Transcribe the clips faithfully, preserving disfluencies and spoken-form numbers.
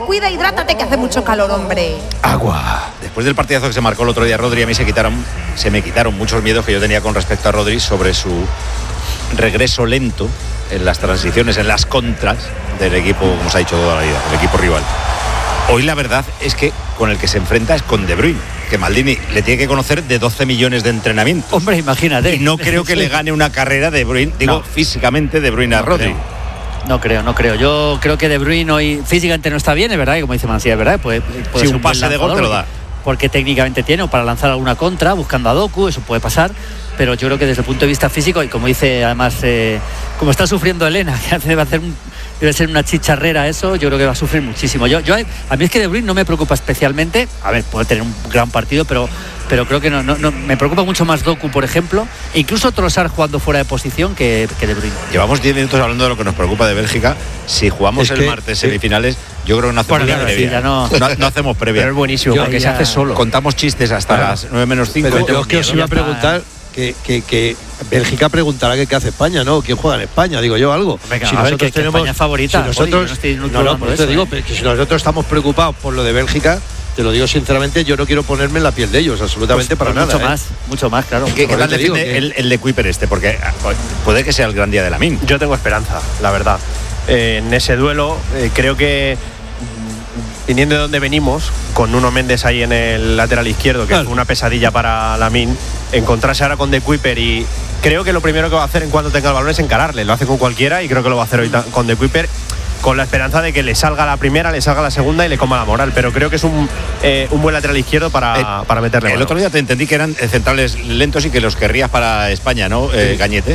cuida, hidrátate, que hace mucho calor, hombre. Agua. Después del partidazo que se marcó el otro día Rodri, a mí se quitaron, se me quitaron muchos miedos que yo tenía con respecto a Rodri sobre su regreso lento en las transiciones, en las contras del equipo, como se ha dicho toda la vida, del equipo rival. Hoy la verdad es que con el que se enfrenta es con De Bruyne, que Maldini le tiene que conocer de doce millones de entrenamientos. Hombre, imagínate. Y no creo que sí. le gane una carrera de Bruyne, digo, no. físicamente De Bruyne a no Rodri. Creo. No creo, no creo. Yo creo que De Bruyne hoy físicamente no está bien, es verdad, y como dice Mancilla, es verdad. Puede, puede si ser un pase de gol te lo da. Porque técnicamente tiene, o para lanzar alguna contra, buscando a Doku, eso puede pasar. Pero yo creo que desde el punto de vista físico, y como dice además, eh, como está sufriendo Elena, que debe hacer un, debe ser una chicharrera eso, yo creo que va a sufrir muchísimo. Yo, yo a mí es que De Bruyne no me preocupa especialmente. A ver, puede tener un gran partido, pero pero creo que no, no, no me preocupa mucho más Doku, por ejemplo, e incluso Trossard jugando fuera de posición que, que De Bruyne. Llevamos diez minutos hablando de lo que nos preocupa de Bélgica. Si jugamos es el que, martes sí. semifinales, yo creo que no hacemos Bueno, previa. sí, ya no. No, no hacemos previa. Pero es buenísimo, Yo, porque ya, se hace solo. Contamos chistes hasta Claro. las nueve menos cinco. Pero yo es que os iba a Ya está. preguntar que, que, que Bélgica preguntará que qué hace España, ¿no? ¿Quién juega en España? Digo yo algo. Venga, a ver, que- que España es favorita. Si nosotros, Oye, yo no estoy- no estoy no, no, hablando por de eso eso, digo ¿eh? que si nosotros estamos preocupados por lo de Bélgica, te lo digo sinceramente, yo no quiero ponerme en la piel de ellos, absolutamente Pues, para pues nada. mucho ¿eh? más, mucho más, claro. ¿Qué, qué Por tal eso te digo defiende que- el, el de Kuiper este? Porque puede que sea el gran día de Lamine. Yo tengo esperanza, la verdad. Eh, en ese duelo, eh, creo que mm, viniendo de donde venimos, con Nuno Méndez ahí en el lateral izquierdo, que Claro. fue una pesadilla para Lamine, encontrarse ahora con De Kuiper, y creo que lo primero que va a hacer en cuanto tenga el balón es encararle. Lo hace con cualquiera y creo que lo va a hacer hoy ta- con De Kuiper, con la esperanza de que le salga la primera, le salga la segunda y le coma la moral. Pero creo que es un, eh, un buen lateral izquierdo para, Eh, para meterle El mano. otro día te entendí que eran eh, centrales lentos y que los querrías para España, ¿no, eh, Gañete?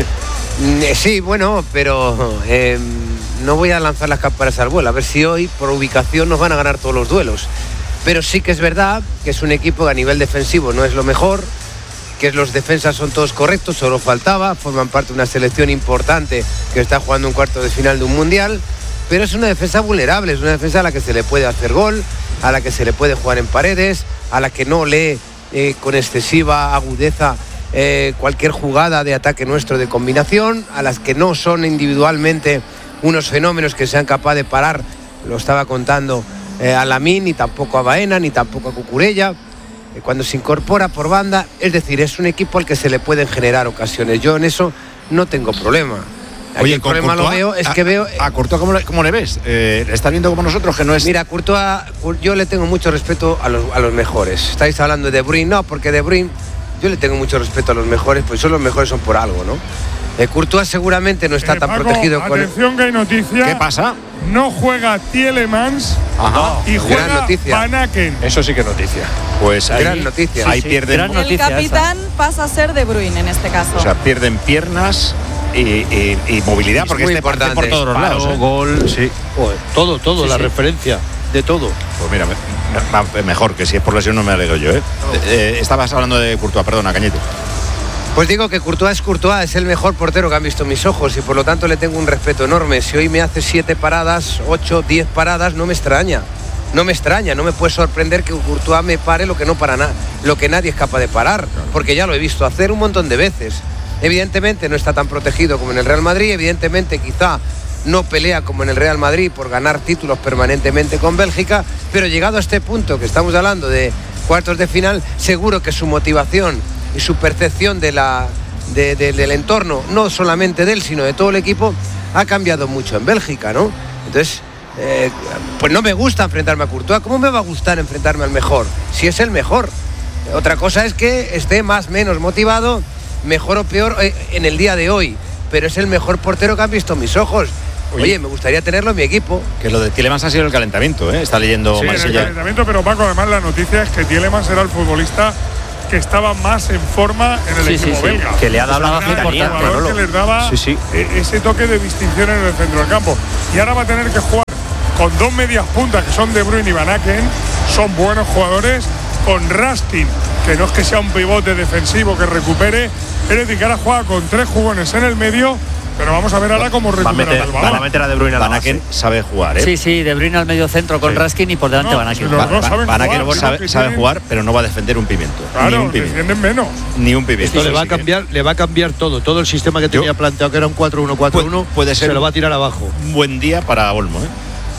Mm, eh, Sí, bueno, pero eh, no voy a lanzar las campanas al vuelo. A ver si hoy, por ubicación, nos van a ganar todos los duelos. Pero sí que es verdad que es un equipo que a nivel defensivo no es lo mejor, que los defensas son todos correctos, solo faltaba, forman parte de una selección importante que está jugando un cuarto de final de un mundial, pero es una defensa vulnerable, es una defensa a la que se le puede hacer gol, a la que se le puede jugar en paredes, a la que no lee eh, con excesiva agudeza eh, cualquier jugada de ataque nuestro de combinación, a las que no son individualmente unos fenómenos que sean capaces de parar, lo estaba contando eh, a Lamine, ni tampoco a Baena, ni tampoco a Cucurella, eh, cuando se incorpora por banda, es decir, es un equipo al que se le pueden generar ocasiones. Yo en eso no tengo problema. Aquí Oye, el con problema lo Courtois, veo, es a- que veo... A Courtois, ¿cómo le, cómo le ves? Eh, ¿Le está viendo como nosotros que no es...? Mira, Courtois, yo le tengo mucho respeto a los, a los mejores. Estáis hablando de De Bruyne, no, porque De Bruyne, yo le tengo mucho respeto a los mejores, pues son los mejores son por algo, ¿no? Eh, Courtois seguramente no está Eh, tan Paco, protegido con... atención que hay noticia. ¿Qué pasa? No juega Tielemans Ajá. y Gran juega noticia. Van Aken. Eso sí que es noticia. Pues ahí, Gran noticia. ahí Sí, sí, pierden, gran El noticia capitán pasa a ser De Bruyne en este caso. o sea, pierden piernas y, y- y movilidad, Es porque muy este parte por importante. todos los lados. Paro, ¿eh? gol, sí. Joder, todo, todo, Sí, la sí. referencia de todo. Pues mira, me- me- mejor, que si es por lesión no me alegro yo, ¿eh? Eh, estabas hablando de Courtois, perdona, Cañete. Pues digo que Courtois es Courtois, es el mejor portero que han visto mis ojos y por lo tanto le tengo un respeto enorme. Si hoy me hace siete paradas, ocho, diez paradas, no me extraña. No me extraña, no me puede sorprender que Courtois me pare lo que no para nada, lo que nadie es capaz de parar, porque ya lo he visto hacer un montón de veces. Evidentemente no está tan protegido como en el Real Madrid, evidentemente quizá no pelea como en el Real Madrid por ganar títulos permanentemente con Bélgica, pero llegado a este punto que estamos hablando de cuartos de final, seguro que su motivación y su percepción de la, de- de- del entorno, no solamente de él, sino de todo el equipo, ha cambiado mucho en Bélgica, ¿no? Entonces, eh, pues no me gusta enfrentarme a Courtois. ¿Cómo me va a gustar enfrentarme al mejor? Si es el mejor. Otra cosa es que esté más menos motivado, mejor o peor eh, en el día de hoy, pero es el mejor portero que han visto mis ojos. Oye. Oye, me gustaría tenerlo en mi equipo. Que lo de Tielemans ha sido el calentamiento, ¿eh? Está leyendo Sí, en el Marsella. calentamiento, pero Paco, además la noticia es que Tielemans era el futbolista que estaba más en forma en el Sí, equipo sí, sí. belga. Que le ha dado la Era el veteranía, jugador Manolo. que les daba Sí, sí. eh, ese toque de distinción en el centro del campo. Y ahora va a tener que jugar con dos medias puntas que son De Bruyne y Van Aken, son buenos jugadores, con Raskin, que no es que sea un pivote defensivo que recupere, es decir, que ahora juega con tres jugones en el medio, pero vamos a ver ahora cómo Va a recupera meter, el van balón. a meter a De Bruyne a la Van Aken base. sabe jugar, ¿eh? Sí, sí, De Bruyne al medio centro con Sí. Raskin y por delante No, Van Aken. si los dos Va- saben Van Aken jugar, sabe, que sabe tienen- jugar, pero no va a defender un pimiento. Ni Claro, un pimiento. defienden menos. Ni un pimiento. Esto le va a Así que- cambiar, le va a cambiar todo, todo el sistema que Yo- tenía planteado que era un cuatro uno cuatro uno, Puede- puede ser se lo va a tirar abajo. Un buen día para Olmo, ¿eh?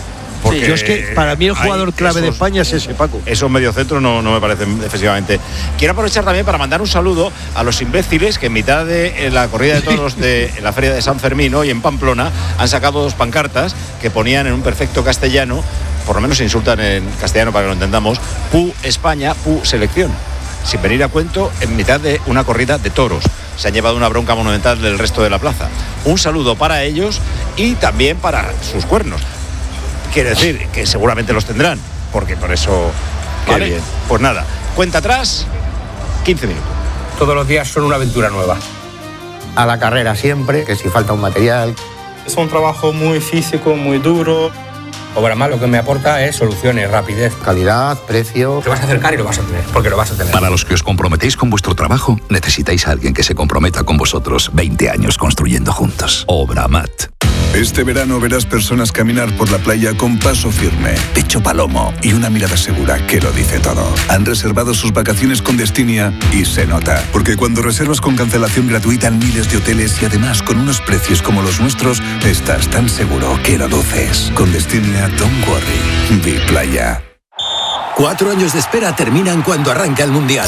Porque yo es que para mí el jugador clave esos, de España es ese, Paco. Esos mediocentros no, no me parecen defensivamente. Quiero aprovechar también para mandar un saludo a los imbéciles que en mitad de la corrida de toros de la feria de San Fermín hoy en Pamplona han sacado dos pancartas que ponían en un perfecto castellano, por lo menos se insultan en castellano para que lo entendamos, Pu España, Pu Selección, sin venir a cuento en mitad de una corrida de toros. Se han llevado una bronca monumental del resto de la plaza. Un saludo para ellos y también para sus cuernos. Quiere decir que seguramente los tendrán, porque por eso... Qué Vale. bien. Pues nada, cuenta atrás, quince minutos. Todos los días son una aventura nueva. A la carrera siempre, que si falta un material. Es un trabajo muy físico, muy duro. Obramat lo que me aporta es soluciones, rapidez. Calidad, precio. Te vas a acercar y lo vas a tener, porque lo vas a tener. Para los que os comprometéis con vuestro trabajo, necesitáis a alguien que se comprometa con vosotros. veinte años construyendo juntos. Obramat. Este verano verás personas caminar por la playa con paso firme, pecho palomo y una mirada segura que lo dice todo. Han reservado sus vacaciones con Destinia y se nota, porque cuando reservas con cancelación gratuita en miles de hoteles y además con unos precios como los nuestros, estás tan seguro que lo luces. Con Destinia, don't worry, vi playa. Cuatro años de espera terminan cuando arranca el Mundial.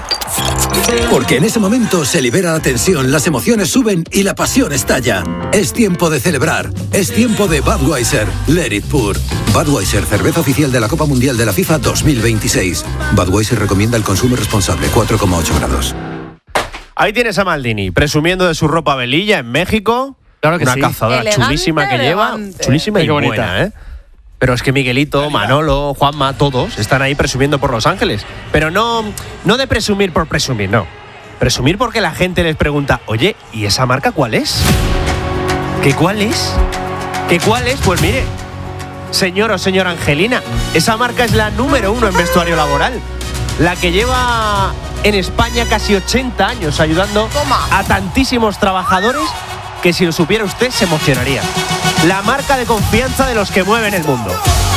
Porque en ese momento se libera la tensión, las emociones suben y la pasión estalla. Es tiempo de celebrar. Es tiempo de Budweiser. Let it pour. Budweiser, cerveza oficial de la Copa Mundial de la FIFA dos mil veintiséis. Budweiser recomienda el consumo responsable, cuatro coma ocho grados. Ahí tienes a Maldini, presumiendo de su ropa velilla en México. Claro que Una sí. cazadora Elegante, chulísima que elegante. lleva. Chulísima y Qué bonita. buena, ¿eh? Pero es que Miguelito, Manolo, Juanma, todos están ahí presumiendo por Los Ángeles. Pero no, no de presumir por presumir, no. Presumir porque la gente les pregunta, oye, ¿y esa marca cuál es? ¿Qué cuál es? ¿Qué cuál es? Pues mire, señor o señora Angelina, esa marca es la número uno en vestuario laboral. La que lleva en España casi ochenta años ayudando Toma. a tantísimos trabajadores que si lo supiera usted se emocionaría. La marca de confianza de los que mueven el mundo.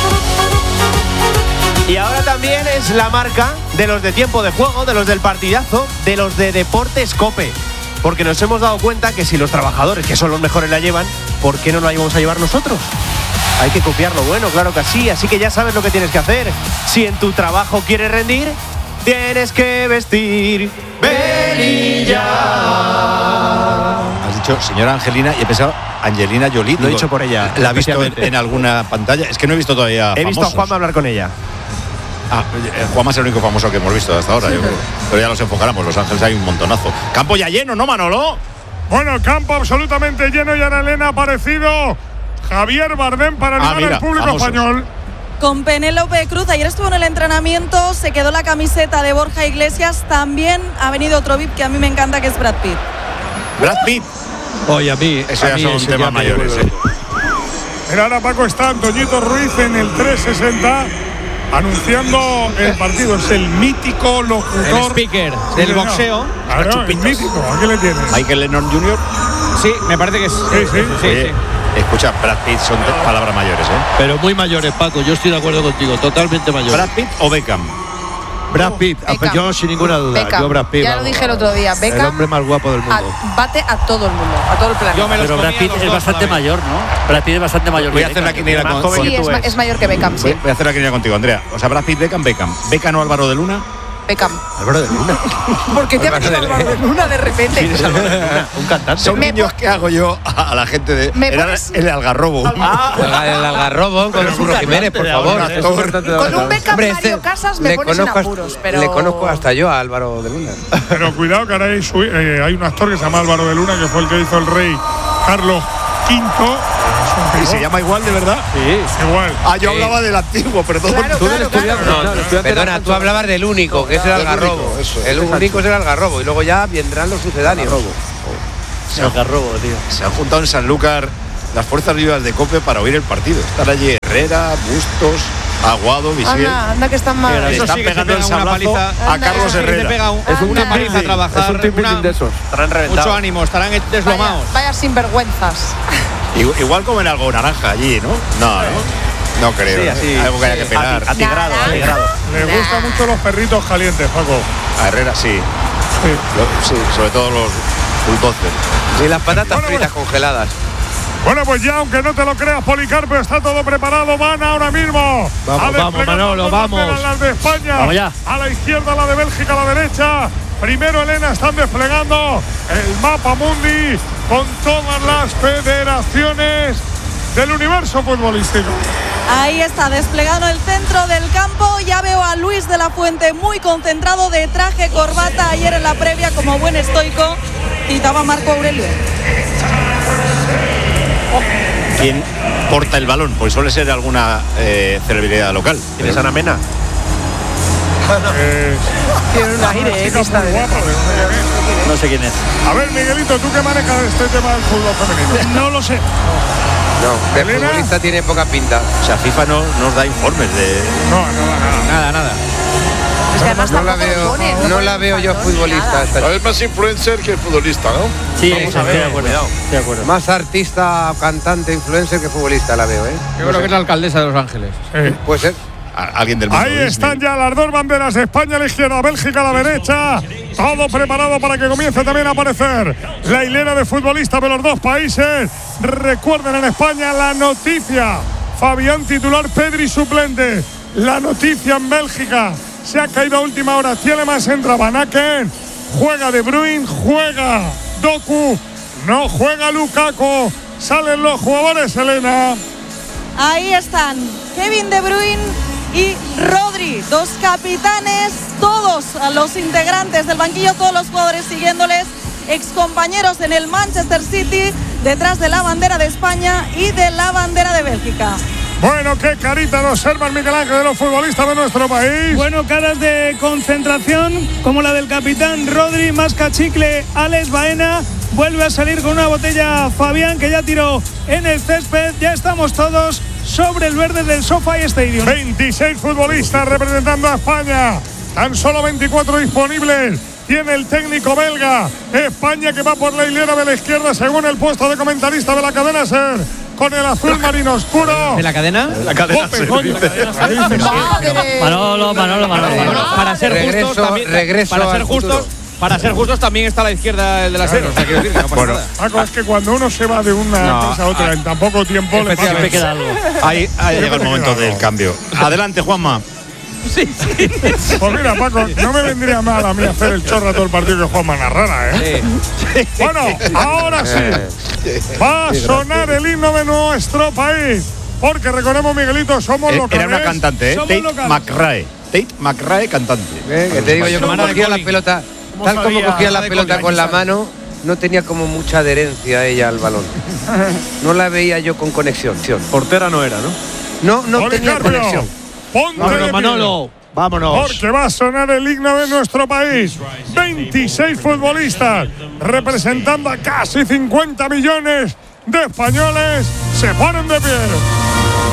Y ahora también es la marca de los de tiempo de juego, de los del partidazo, de los de Deportes Cope. Porque nos hemos dado cuenta que si los trabajadores, que son los mejores, la llevan, ¿por qué no la íbamos a llevar nosotros? Hay que copiar lo bueno, claro que sí. Así que ya sabes lo que tienes que hacer. Si en tu trabajo quieres rendir, tienes que vestir velilla. Has dicho señora Angelina y he pensado Angelina Jolie. Lo he dicho por ella. ¿La has visto en, especialmente. en alguna pantalla? Es que no he visto todavía He visto a famosos. Juanma hablar con ella. Ah, eh, Juanma es el único famoso que hemos visto hasta ahora, yo creo. Pero ya los enfocaremos, Los Ángeles hay un montonazo. Campo ya lleno, ¿no, Manolo? Bueno, campo absolutamente lleno y Ana Elena ha aparecido Javier Bardem para animar Ah, mira, al público famosos. español. Con Penélope Cruz, ayer estuvo en el entrenamiento, se quedó la camiseta de Borja Iglesias, también ha venido otro V I P que a mí me encanta, que es Brad Pitt. Brad Pitt. Oye, a mí, Eso a ya mí son ese temas ya me mayores, vuelve ¿eh? loco. Pero ahora, Paco, está Antoñito Ruiz en el trescientos sesenta anunciando el partido. Es el mítico locutor. El speaker del Sí, boxeo. Claro, el mítico. Aquí le tienes. Michael Lennon junior Sí, me parece que es. Sí, sí. Oye, escucha, Brad Pitt son de palabras mayores, ¿eh? Pero muy mayores, Paco, yo estoy de acuerdo contigo, totalmente mayores. ¿Brad Pitt o Beckham? Brad Pitt, ah, pues yo sin ninguna duda, Beckham. yo Brad Pitt. Ya lo vamos, dije el otro día, El Beckham hombre más guapo del mundo. a- bate a todo el mundo, a todo el planeta. Yo me los Pero Brad comía Pitt los es dos bastante a la vez. mayor, ¿no? Brad Pitt es bastante mayor. Voy a que hacer la Beckham. quiniela más con, joven con- Sí, que es, tú ma- es. es mayor que Beckham, voy, sí. voy a hacer la quiniela contigo, Andrea. O sea, Brad Pitt, Beckham, Beckham. ¿Beckham o Álvaro de Luna? Beckham. Álvaro de Luna. ¿Por qué te ha venido Álvaro de Luna de repente? Un cantante. Son Me niños que hago yo a, a la gente de. ¿Me Era pones? el Algarrobo. Ah, El Algarrobo con el Curro Jiménez, por favor. Con un Beckham Hombre, Mario este- Casas me le pones en conozco hasta- apuros, pero... Le conozco hasta yo a Álvaro de Luna. Pero cuidado que ahora hay, su- eh, hay un actor que se llama Álvaro de Luna, que fue el que hizo el rey Carlos quinto. Es un ¿Y se pivot. llama igual de verdad? sí. Igual. Ah, yo hablaba del antiguo, pero todo. Claro, tú del claro, estudiante. claro. No, no, perdona, tú hablabas del único, que es el Algarrobo. El único es el Algarrobo y luego ya vendrán los sucedáneos. El Algarrobo, tío. Se han juntado en Sanlúcar las fuerzas vivas de COPE para oír el partido. Están allí Herrera, Bustos, Aguado, Visier. Anda, anda que están mal. Le Eso están sí que se pegando el pegan una sablazo paliza. a Carlos Anda. Que te Herrera. pega un, Es un una team paliza a building, trabajar. Es un team una- building de esos. Estarán reventados. mucho ánimo, estarán deslomados. Vaya, vaya sinvergüenzas. Igual, igual comen algo naranja allí, ¿no? No, no. No creo. Sí, ¿no? así. Algo que haya que pelar. Ati- Atigrado, Naranja. atigrado. Le Nah. gustan mucho los perritos calientes, Paco. A Herrera, sí. Sí. Lo- sí, sobre todo los bulldozers. Y las patatas Bueno, fritas bueno. congeladas. Bueno, pues ya, aunque no te lo creas, Policarpo, está todo preparado. Van ahora mismo. Vamos, vamos, Manolo, vamos. Las de España. Vamos ya. A la izquierda, la de Bélgica, a la derecha. Primero, Elena, están desplegando el mapa mundi con todas las federaciones del universo futbolístico. Ahí está, desplegado el centro del campo. Ya veo a Luis de la Fuente muy concentrado, de traje, corbata. Ayer en la previa, como buen estoico, citaba Marco Aurelio. ¿Quién porta el balón? Pues suele ser alguna eh, celebridad local. ¿Tienes Ana Mena? Eh, Tiene un aire, chica esta muy de- guapa, pero no sé quién es. No sé quién es. A ver, Miguelito, ¿tú qué manejas este tema del fútbol femenino? No lo sé. No, de ¿Elena? futbolista tiene poca pinta. O sea, FIFA no nos da informes de. No, no, no. Nada, nada. Es que además No la tampoco veo, pone, no la veo yo pone futbolista. nada. esta Es más influencer que futbolista, ¿no? Sí, Vamos a estoy ver, de acuerdo. cuidado. Estoy de acuerdo. Más artista, cantante, influencer que futbolista la veo, ¿eh? Yo creo que es la alcaldesa de Los Ángeles. Eh, Puede ser. a- alguien del mundo Ahí Disney. están ya las dos banderas, España a la izquierda, Bélgica a la derecha. Todo preparado para que comience también a aparecer la hilera de futbolistas de los dos países. Recuerden, en España la noticia: Fabián titular, Pedri suplente. La noticia en Bélgica: se ha caído a última hora Tielemans, entra Van Aken, juega De Bruyne, juega Doku, no juega Lukaku. Salen los jugadores, Elena. Ahí están Kevin De Bruyne y Rodri, dos capitanes, todos los integrantes del banquillo, todos los jugadores siguiéndoles, excompañeros en el Manchester City, detrás de la bandera de España y de la bandera de Bélgica. Bueno, qué carita nos observa el Miguel Ángel de los futbolistas de nuestro país. Bueno, caras de concentración, como la del capitán Rodri, masca chicle Alex Baena. Vuelve a salir con una botella Fabián, que ya tiró en el césped. Ya estamos todos sobre el verde del SoFi Stadium. veintiséis futbolistas representando a España. Tan solo veinticuatro disponibles. Tiene el técnico belga. España que va por la hilera de la izquierda según el puesto de comentarista de la cadena SER. Con el azul marino oscuro. ¿De la cadena? La cadena Jope, se coño. dice. Madre. Manolo, Manolo, Manolo. Para ser Regreso- justos también. regreso para ser al justos. futuro. Para ser justos también está a la izquierda el delantero. O sea, quiero decir que no pasa Bueno. nada. Paco, es que cuando uno se va de una No, empresa a otra ah, en tan poco tiempo le pasa Siempre eso. queda algo. Ahí, ahí llega el me momento queda del algo. cambio. Adelante, Juanma. Pues mira, Paco, no me vendría mal a mí hacer el chorro a todo el partido que Juan Manarrana, ¿eh? Bueno, ahora sí. Va a sonar el himno de nuestro país. Porque recordemos, Miguelito, somos Eh, locales. Era una cantante, ¿eh? Somos Tate locales. McRae. Tate McRae, cantante. ¿Eh? Que te digo yo, como Hermana de cogía la Colin. pelota, ¿Cómo tal como sabía? cogía la Hermana de pelota Colin, con la aquí sale. mano, no tenía como mucha adherencia ella al balón. No la veía yo con conexión. Portera no era, ¿no? No, no tenía Policarpio, conexión. ponte de Vámonos, pie. Manolo. Vámonos. Porque va a sonar el himno de nuestro país. veintiséis futbolistas representando a casi cincuenta millones de españoles. Se ponen de pie.